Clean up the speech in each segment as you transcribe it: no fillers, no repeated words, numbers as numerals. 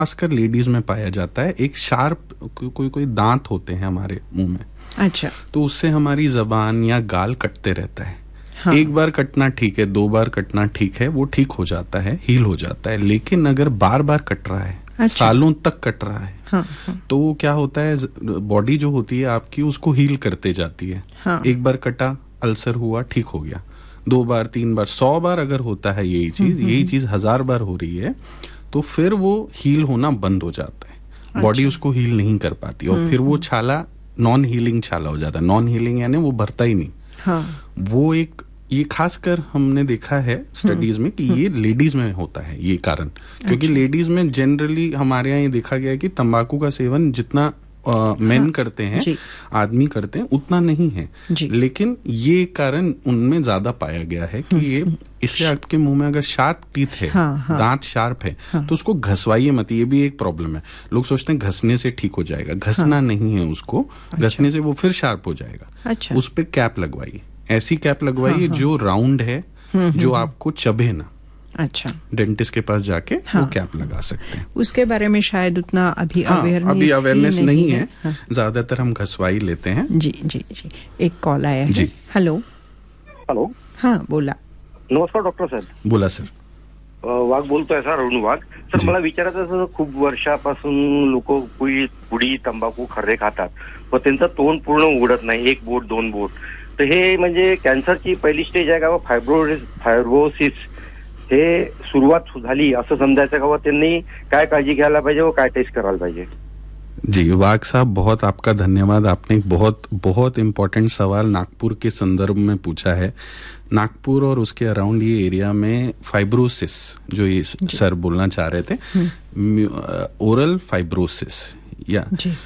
खासकर लेडीज में पाया जाता है। एक शार्प कोई दांत होते हैं हमारे मुंह में। अच्छा। तो उससे हमारी जबान या गाल कटते रहता है। हाँ। एक बार कटना ठीक है, 2 बार कटना ठीक है, वो ठीक हो जाता है, हील हो जाता है। लेकिन अगर बार बार कट रहा है, अच्छा। सालों तक कट रहा है, हाँ, हाँ। तो वो क्या होता है, बॉडी जो होती है आपकी उसको हील करते जाती है। हाँ। एक बार कटा, अल्सर हुआ, ठीक हो गया। 2 बार, 3 बार, 100 बार अगर होता है यही चीज 1000 बार हो रही है, तो फिर वो हील होना बंद हो जाता है। अच्छा। बॉडी उसको हील नहीं कर पाती और फिर वो छाला नॉन हीलिंग छाला हो जाता है। नॉन हीलिंग यानी वो भरता ही नहीं। हाँ। वो एक, ये खासकर हमने देखा है स्टडीज में कि ये लेडीज में होता है ये कारण। क्योंकि लेडीज में जनरली हमारे यहाँ ये देखा गया है कि तंबाकू का सेवन जितना मेन करते हैं, आदमी करते हैं, उतना नहीं है। लेकिन ये कारण उनमें ज्यादा पाया गया है कि ये, इसलिए आपके मुंह में अगर शार्प टीथ है, दांत शार्प है, तो उसको घसवाइए मत। ये भी एक प्रॉब्लम है। लोग सोचते हैं घसने से ठीक हो जाएगा, घसना नहीं है उसको। घसने से वो फिर शार्प हो जाएगा। उस पे कैप लगवाइए, ऐसी कैप लगवाइए जो राउंड है, जो आपको चबे ना। अच्छा। डेंटिस्ट के पास जाके वो कैप लगा सकते हैं। उसके बारे में शायद उतना अभी अवेयरनेस नहीं है। ज्यादातर हम घसवाई लेते हैं। जी जी जी। एक कॉल आया है। हेलो। हॅलो. हाँ, बोला. नमस्कार डॉक्टर साहेब. बोला सर. वाघ बोलतोय सर, अरुण वाघ. सर, मला विचारायचं, खूप वर्षापासून लोक पुडी तंबाखू खर्रे खातात, पण त्यांचं तोंड पूर्ण उघडत नाही, 1 बोट 2 बोट. तर हे म्हणजे कॅन्सरची पहिली स्टेज आहे का, फायब्रोसिस हे सुरुवात झाली असं समजायचं का, त्यांनी काय काळजी घ्यायला पाहिजे व काय टेस्ट करायला पाहिजे? जी वाघ साहब, बहुत आपका धन्यवाद। आपने एक बहुत इम्पोर्टेंट सवाल नागपुर के संदर्भ में पूछा है। नागपुर और उसके अराउंड ये एरिया में फाइब्रोसिस, जो ये सर बोलना चाह रहे थे, ओरल फाइब्रोसिस या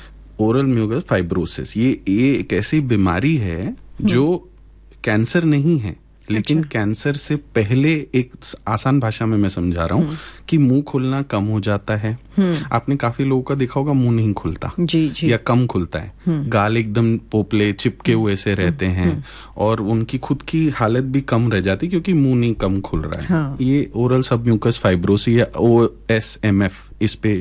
ओरल म्यूकस फाइब्रोसिस, ये एक ऐसी बीमारी है जो कैंसर नहीं है, लेकिन कैंसर से पहले, एक आसान भाषा में मैं समझा रहा हूँ कि मुंह खुलना कम हो जाता है। आपने काफी लोगों का देखा होगा मुंह नहीं खुलता या कम खुलता है, गाल एकदम पोपले चिपके हुए से रहते हैं और उनकी खुद की हालत भी कम रह जाती क्योंकि मुंह नहीं कम खुल रहा है। ये ओरल सबम्यूकस फाइब्रोसिस या OSMF, इस पे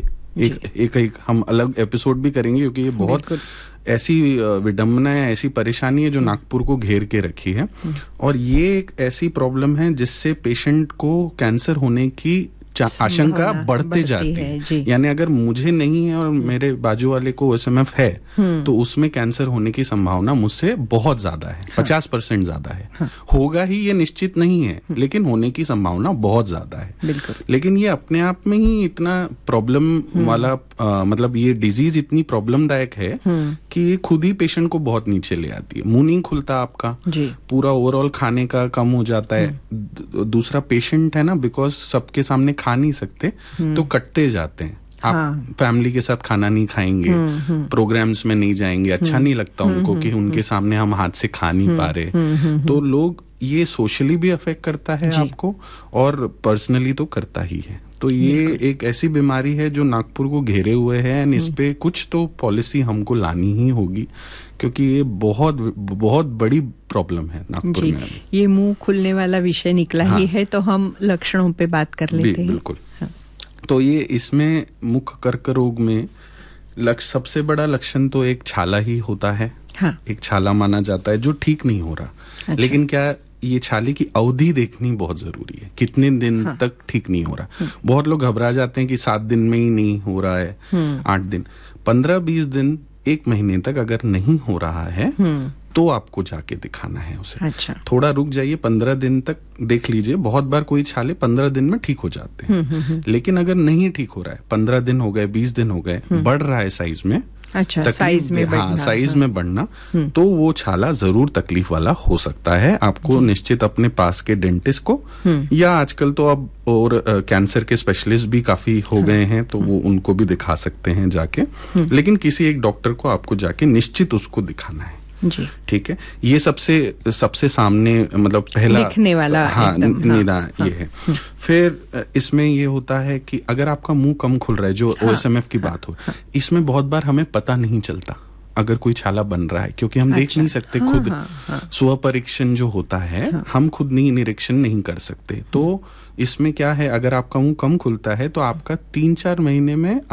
एक हम अलग एपिसोड भी करेंगे क्योंकि ये बहुत ऐसी विडंबना है, ऐसी परेशानी है जो नागपुर को घेर के रखी है। और ये एक ऐसी प्रॉब्लम है जिससे पेशेंट को कैंसर होने की आशंका बढ़ते जाती है। यानी अगर मुझे नहीं है और मेरे बाजू वाले को OSMF है, तो उसमें कैंसर होने की संभावना मुझसे बहुत ज्यादा है, 50% ज्यादा है। होगा ही ये निश्चित नहीं है, लेकिन होने की संभावना बहुत ज्यादा है। लेकिन ये अपने आप में ही इतना प्रॉब्लम वाला, मतलब ये डिजीज इतनी प्रॉब्लमदायक है कि ये खुद ही पेशेंट को बहुत नीचे ले आती है। मुंह नहीं खुलता आपका, पूरा ओवरऑल खाने का कम हो जाता है। दूसरा पेशेंट है ना, बिकॉज सबके सामने खा नहीं सकते, तो कटते जाते हैं। आप फैमिली के साथ खाना नहीं खाएंगे, प्रोग्राम्स में नहीं जाएंगे, अच्छा नहीं लगता उनको कि उनके सामने हम हाथ से खा नहीं पा रहे। तो लोग, ये सोशली भी अफेक्ट करता है आपको और पर्सनली तो करता ही है। तो ये एक ऐसी बीमारी है जो नागपुर को घेरे हुए है एंड इस पे कुछ तो पॉलिसी हमको लानी ही होगी क्योंकि ये बहुत बहुत बड़ी प्रॉब्लम है नागपुर में। ये मुंह खुलने वाला विषय निकला ही है, तो हम लक्षणों पे बात कर लेते हैं। बिल्कुल। तो ये इसमें मुख कर्क रोग में सबसे बड़ा लक्षण तो एक छाला ही होता है। एक छाला माना जाता है जो ठीक नहीं हो रहा। लेकिन क्या, ये छाले की अवधि देखनी बहुत जरूरी है, कितने दिन तक ठीक नहीं हो रहा। बहुत लोग घबरा जाते हैं कि 7 दिन में ही नहीं हो रहा है, 8 दिन, 15-20 दिन, 1 महीने तक अगर नहीं हो रहा है तो आपको जाके दिखाना है उसे। थोड़ा रुक जाइए, 15 दिन तक देख लीजिए। बहुत बार कोई छाले 15 दिन में ठीक हो जाते हैं, लेकिन अगर नहीं ठीक हो रहा है, 15 दिन हो गए, 20 दिन हो गए, बढ़ रहा है साइज में, साइज में बढ़ना, साइज में बढ़ना, तो वो छाला जरूर तकलीफ वाला हो सकता है। आपको निश्चित अपने पास के डेंटिस्ट को, या आजकल तो अब और कैंसर के स्पेशलिस्ट भी काफी हो गए हैं, तो वो उनको भी दिखा सकते हैं जाके। लेकिन किसी एक डॉक्टर को आपको जाके निश्चित उसको दिखाना है। ठीक है, ये सबसे सामने, मतलब पहला दिखने वाला निदान ये है। फिर इसमें ये होता है कि अगर आपका मुंह कम खुल रहा है, जो OSMF की बात हो, इसमें बहुत बार हमें पता नहीं चलता अगर कोई छाला बन रहा है, क्योंकि हम देख नहीं सकते खुद। स्व परीक्षण जो होता है, हम खुद नहीं निरीक्षण नहीं कर सकते। तो इसमें क्या है, अगर आपका मुंह कम खुलता है तो आपका 3-4 महीने में